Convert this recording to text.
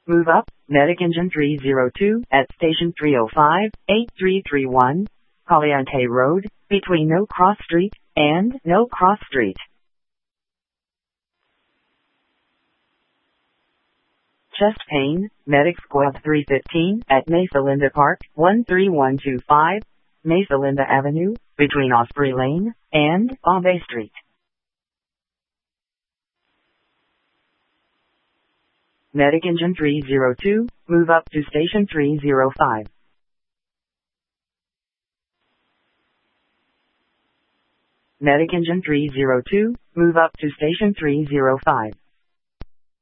Move up, Medic Engine 302 at Station 305, 8331, Caliente Road, between No Cross Street and No Cross Street. Chest pain, Medic Squad 315 at Mesa Linda Park, 13125, Mesa Linda Avenue, between Osprey Lane and Bombay Street. Medic Engine 302, move up to Station 305. Medic Engine 302, move up to Station 305.